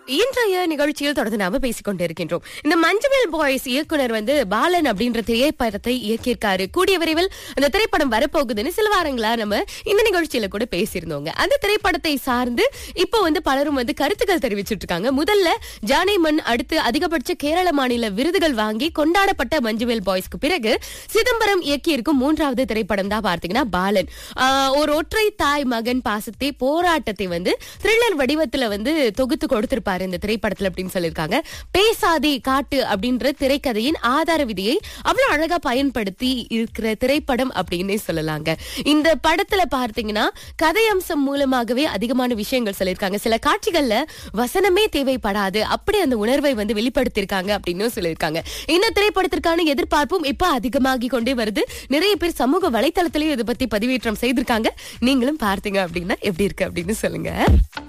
இன்றைய நிகழ்ச்சியில் தொடர்ந்து நாம பேசிக் கொண்டிருக்கின்றோம். இந்த மஞ்சுமெல் பாய்ஸ் இயக்குனர் பாலன் அப்படின்ற திரைப்படத்தை இயக்கியிருக்காரு. கூடிய விரைவில் அந்த திரைப்படம் வரப்போகுதுன்னு சில வாரங்களா நம்ம இந்த நிகழ்ச்சியில கூட பேசியிருந்தோங்க. அந்த திரைப்படத்தை சார்ந்து இப்போ பலரும் கருத்துக்கள் தெரிவிச்சிட்டு இருக்காங்க. முதல்ல ஜானேமன், அடுத்து அதிகபட்ச கேரள மாநில விருதுகள் வாங்கி கொண்டாடப்பட்ட மஞ்சுமெல் பாய்ஸ்க்கு பிறகு சிதம்பரம் இயக்கியிருக்கும் 3வது திரைப்படம் தான் பார்த்தீங்கன்னா பாலன். ஒரு ஒற்றை தாய் மகன் பாசத்தை போராட்டத்தை த்ரில்லர் வடிவத்துல தொகுத்து கொடுத்திருப்பாரு இந்த திரைப்படத்துல அப்படின்னு சொல்லிருக்காங்க. பேசாதே காட்டு அப்படின்ற திரைக்கதையின் ஆதார விதியை அவ்வளவு அழகா பயன்படுத்தி இருக்கிற திரைப்படம் அப்படின்னு சொல்லலாங்க. இந்த படத்துல பார்த்தீங்கன்னா கதை அம்சம் மூலமாகவே அதிகமான விஷயங்கள் சொல்லியிருக்காங்க. சில காட்சிகள்ல வசனமே தேவைப்படாது, அப்படி அந்த உணர்வை வெளிப்படுத்திருக்காங்க அப்படின்னு சொல்லியிருக்காங்க. இந்த திரைப்படத்திற்கான எதிர்பார்ப்பும் இப்ப அதிகமாகி கொண்டே வருது. நிறைய பேர் சமூக வலைத்தளத்திலேயே இதை பத்தி பதிவேற்றம் செய்திருக்காங்க. நீங்களும் பார்த்தீங்க அப்படின்னா எப்படி இருக்கு அப்படின்னு சொல்லுங்க.